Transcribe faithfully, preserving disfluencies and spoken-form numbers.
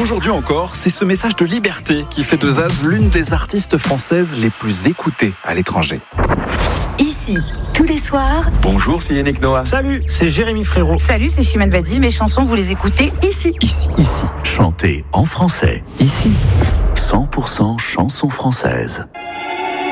Aujourd'hui encore, c'est ce message de liberté qui fait de Zaz l'une des artistes françaises les plus écoutées à l'étranger. Ici, tous les soirs. Bonjour, c'est Yannick Noah. Salut, c'est Jérémy Frérot. Salut, c'est Chimène Badi. Mes chansons, vous les écoutez ici. Ici, ici, chantez en français. Ici, cent pour cent chansons françaises.